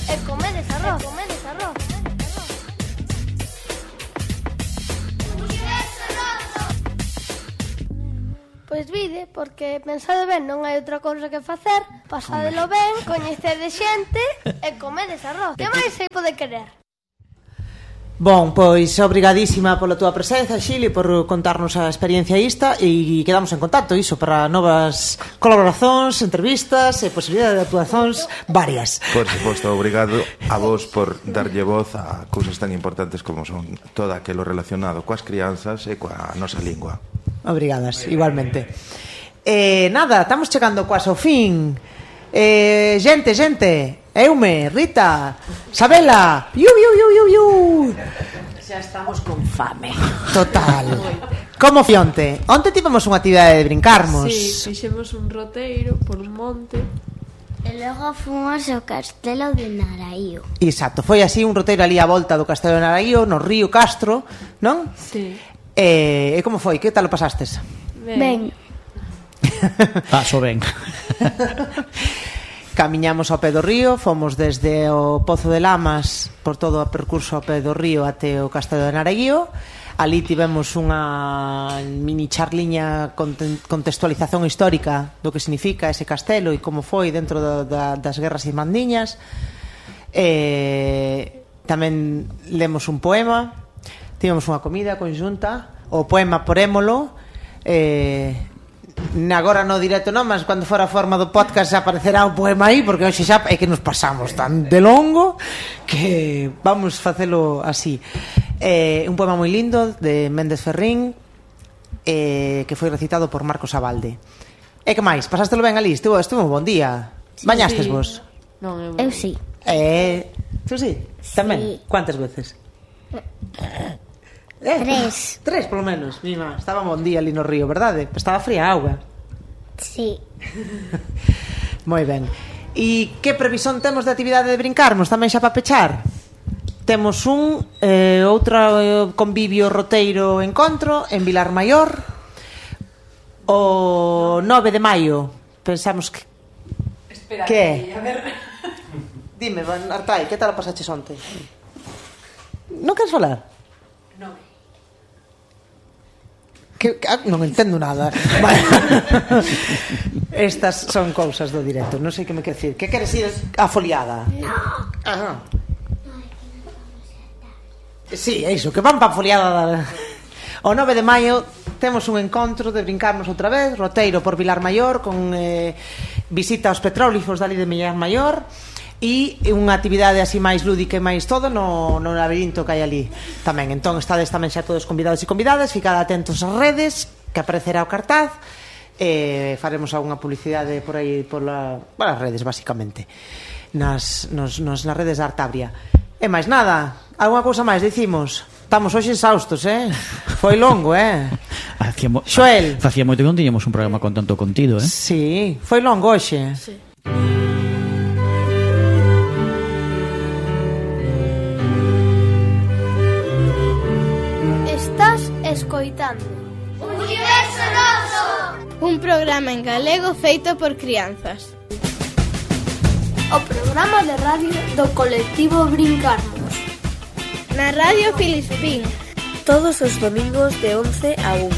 e comedes arroz. Pois vide, porque pensade ben, non hai outra cousa que facer, pasadelo ben, coñecede xente e comedes arroz. Que máis se pode querer? Bon, pois obrigadísima pola túa presenza, Xili, por contarnos a experiencia ista, e quedamos en contacto iso para novas colaboracións, entrevistas e posibilidades de actuacións varias. Por suposto, obrigado a vos por darlle voz a cousas tan importantes como son todo aquilo relacionado coas crianzas e coa nosa lingua. Obrigadas, igualmente. Nada, estamos chegando quase ao fin. Gente, Eume, Rita, Sabela, iu. Xa estamos con fame. Total. Como fionte. Onte tivemos unha actividade de brincarmos. Sí, fixemos un roteiro por un monte. E logo fomos ao Castelo de Naraío. Exacto, foi así un roteiro ali á volta do Castelo de Naraío, no río Castro, non? Sí. E como foi? Que tal o pasastes? Ben. Paso ben. Camiñamos ao pé do río, fomos desde o Pozo de Lamas por todo o percurso ao pé do río até o Castelo de Naraío. Ali tivemos unha mini charliña contextualización histórica do que significa ese castelo e como foi dentro das guerras irmandiñas. Tamén lemos un poema. Tivemos unha comida conxunta, o poema porémolo, agora no directo non, mas cando fora a forma do podcast xa aparecerá o poema aí, porque hoxe xa é que nos pasamos tan de longo que vamos facelo así. Un poema moi lindo de Méndez Ferrín, que foi recitado por Marcos Abalde. E que máis? Pasástelo ben ali? Estuvo un bon día? Sí, bañastes vos? Non, Eu sí. Tú sí? Tamén? Cuántas veces? 3. 3 polo menos, mima. Estaba un bon día ali no río, verdade? Estaba fría a auga. Sí. Moi ben. E que previsión temos de actividade de brincarmos? Tamén xa para pechar? Temos outro convivio roteiro encontro en Vilar Maior o 9 de maio. Pensamos que... Espera, que? a ver... Dime, Artai, que tal o pasaches onte? Non queres falar? Non. Non entendo nada. Vale. Estas son cousas do directo. Non sei que me quer decir. Que queres ir a foliada? No. Sí, é iso, que van para a foliada. O 9 de maio temos un encontro de brincarmos outra vez, roteiro por Vilar Maior, con visita aos petróglifos dali de Vilar Maior, e unha actividade así máis lúdica e máis todo no labirinto que hai ali tamén. Entón estades tamén xa todos convidados e convidadas, ficad atentos ás redes que aparecerá o cartaz, faremos algunha publicidade por aí polas redes basicamente nas redes da Artabria. E máis nada, algunha cousa máis dicimos. Estamos hoxe exaustos, foi longo, Xoel, Facía moito que non tiñamos un programa con tanto contido, Sí, foi longo hoxe. Sí. Escoitando Universo Noso, un programa en galego feito por crianzas. O programa de radio do colectivo Brincarmos. Na Radio Filispín. Todos os domingos de 11 a 1.